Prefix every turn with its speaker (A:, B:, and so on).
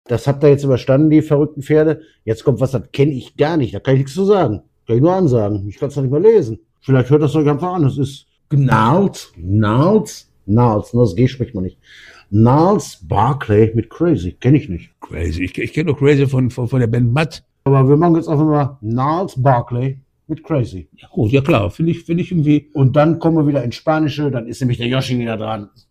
A: Das habt ihr jetzt überstanden, die verrückten Pferde. Jetzt kommt was, das kenne ich gar nicht. Da kann ich nichts zu sagen. Kann ich nur ansagen. Ich kann es noch nicht mal lesen. Vielleicht hört das euch einfach an. Das ist Gnarls. Das G spricht man nicht. Gnarls Barkley mit Crazy. Kenne ich nicht.
B: Crazy. Ich kenne doch Crazy von der Band Matt.
A: Aber wir machen jetzt einfach mal Gnarls Barkley mit Crazy.
B: Ja, gut, ja klar. Finde ich irgendwie.
A: Und dann kommen wir wieder ins Spanische. Dann ist nämlich der Yoshi wieder dran.